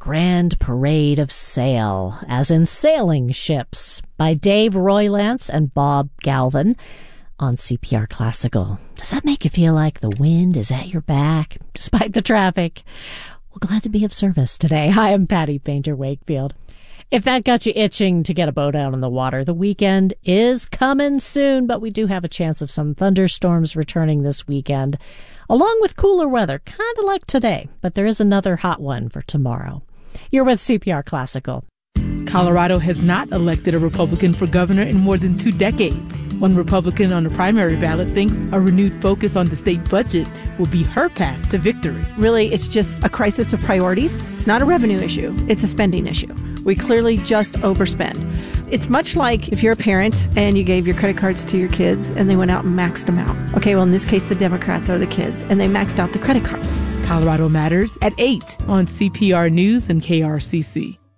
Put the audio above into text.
Grand Parade of Sail, as in Sailing Ships, by Dave Roylance and Bob Galvin on CPR Classical. Does that make you feel like the wind is at your back, despite the traffic? Well, glad to be of service today. Hi, I'm Patty Painter Wakefield. If that got you itching to get a boat out on the water, the weekend is coming soon, but we do have a chance of some thunderstorms returning this weekend, along with cooler weather, kind of like today, but there is another hot one for tomorrow. You're with CPR Classical. Colorado has not elected a Republican for governor in more than 2 decades. One Republican on the primary ballot thinks a renewed focus on the state budget will be her path to victory. Really, it's just a crisis of priorities. It's not a revenue issue. It's a spending issue. We clearly just overspend. It's much like if you're a parent and you gave your credit cards to your kids and they went out and maxed them out. Okay, well, in this case, the Democrats are the kids, and they maxed out the credit cards. Colorado Matters at 8 on CPR News and KRCC.